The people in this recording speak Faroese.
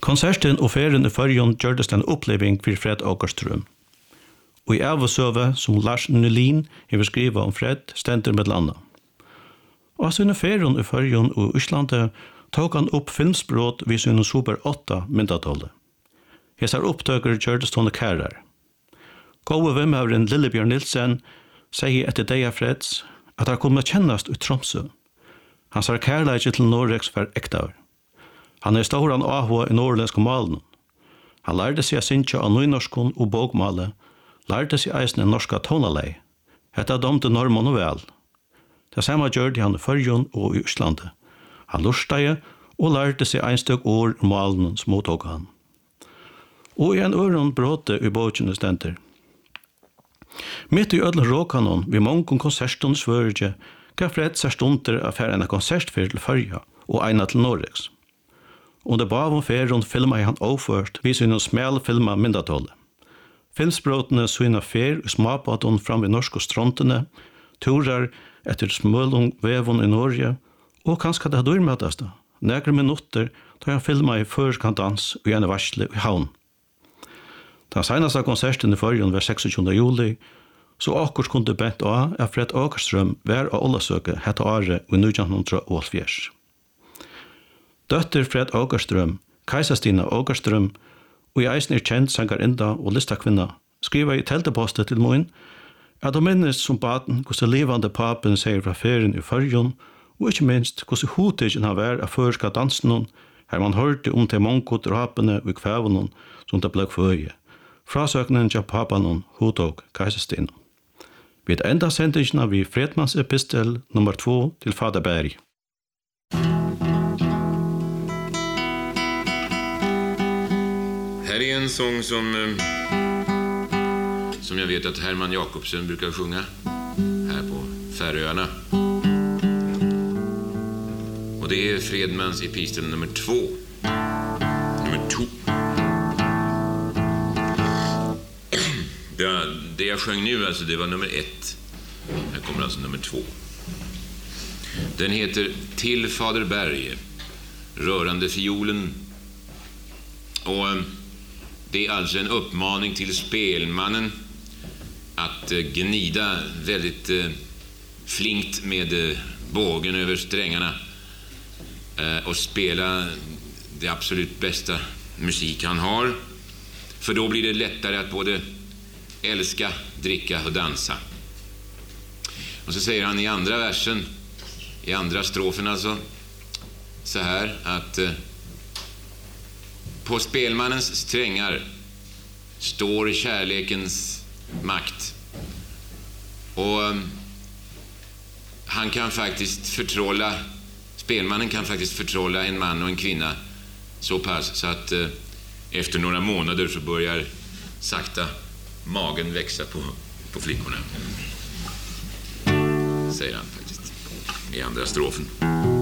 Konserten og ferien i Førjön gjørdes en oppleving for Fred Åkerström. Og i avsøve som Lars Nylin har skrivet om Fred stender med landa. Og sine ferien i Førjön og Íslande tok han opp filmsbrott vid sin Super 8 myndatollet. Hesar opptøker gjørdes henne kærer. Gåve vemmøveren Lillebjørn Nilsen sier etter deg Freds at han kommer kjennast ut Tromsø. Hans har kærleik til Norregs for ektaver. Han storan AH i norrländska malen. Han lærte seg å synge av nynorskon og bokmale, lærte seg eisen en norska tonalei. Hetta domte normen og vel. Det samme gjør han i Førjön og i Íslande. Han lurstaje og lærte seg ein støk ord om malen som mottok han. Og i en øren bråte i båtjene stender. Mitt i ødel råkanon vi mongon konserton i Sverige gav Fred seg stunder av en konsertfyr til Førja og eina til Norregs. Under bavom ferien filma han overført vid sin smäl filma myndatollet. Filmsbrotene syna fer i småbåten fram i norske strontene, turar etter smølung vevon i Norge, og kanskje det dyrmøtast da, nekre minutter da han filma i førskantans og gjerne varsle i havn. Den senaste konserten i Førjön var 26. juli, så akkurat kunde bent av at Fred Åkerström var av Ollasøke hette året i 1984. Døtter Fred Åkerström, Kajsa-Stina Åkerström, og i eisen kjent sangarinda og listakvinna, skriver i teltepostet til moin at hun minnes som baden hvordan levande papen sier fra ferien i Førjön, og ikke minst hvordan hotigen han var av førska dansen, her man hørte om til mongo drapene og kvævene som det ble føye. Frasøkningen til papanen hodtog Kajsa-Stina. Vi enda sendingen av Fredmans epistel nummer 2 til Fader Berg. Här är en sång som jag vet att Herman Jakobsen brukar sjunga här på Färöarna. Och det är Fredmans epistel nummer 2. Nummer 2. Det jag sjöng nu alltså det var nummer 1. Här kommer alltså nummer 2. Den heter Till Fader Berg, rörande fiolen. Och det är alltså en uppmaning till spelmannen att gnida väldigt flinkt med bågen över strängarna och spela det absolut bästa musik han har. För då blir det lättare att både älska, dricka och dansa. Och så säger han i andra versen, i andra strofen alltså, så här att på spelmannens strängar står kärlekens makt. Och han kan faktiskt spelmannen kan faktiskt förtrolla en man och en kvinna så pass så att efter några månader så börjar sakta magen växa på flickorna. Säger han faktiskt i andra strofen.